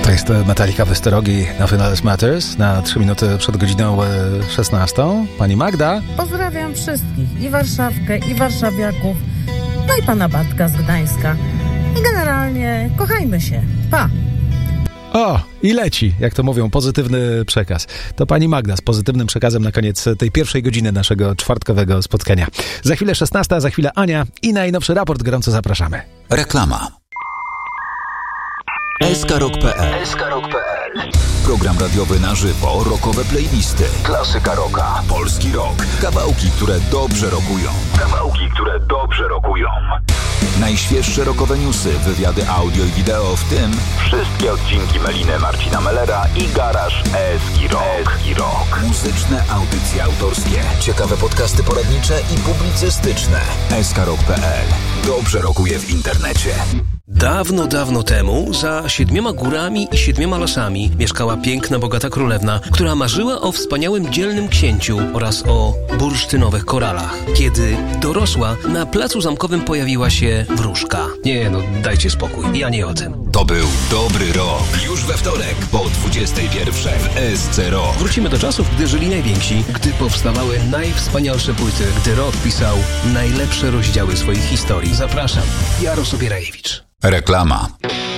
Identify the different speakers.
Speaker 1: To jest Metallica Wysterogi Nothing Else Matters na 3 minuty przed godziną 16. Pani Magda.
Speaker 2: Pozdrawiam wszystkich, i Warszawkę, i warszawiaków, no i pana Bartka z Gdańska. I generalnie kochajmy się. Pa!
Speaker 1: O, i leci, jak to mówią, pozytywny przekaz. To pani Magda z pozytywnym przekazem na koniec tej pierwszej godziny naszego czwartkowego spotkania. Za chwilę 16, za chwilę Ania i najnowszy raport, gorąco zapraszamy.
Speaker 3: Reklama. SKRock.pl. Program radiowy na żywo, rockowe playlisty, klasyka rocka, polski rock, kawałki, które dobrze rockują. Najświeższe rockowe newsy, wywiady audio i wideo, w tym wszystkie odcinki Meliny, Marcina Mellera i Garaż Eski Rock. Muzyczne audycje autorskie, ciekawe podcasty poradnicze i publicystyczne. SKRock.pl. Dobrze rockuje w internecie.
Speaker 4: Dawno, dawno temu, za 7 górami i 7 lasami mieszkała piękna, bogata królewna, która marzyła o wspaniałym, dzielnym księciu oraz o bursztynowych koralach. Kiedy dorosła, na placu zamkowym pojawiła się wróżka. Nie, no dajcie spokój, ja nie o tym.
Speaker 3: To był Dobry Rok. Już we wtorek po 21 w SC Rock.
Speaker 4: Wrócimy do czasów, gdy żyli najwięksi, gdy powstawały najwspanialsze płyty, gdy rock pisał najlepsze rozdziały swoich historii. Zapraszam, Jarosław Bierajewicz.
Speaker 3: Reklama.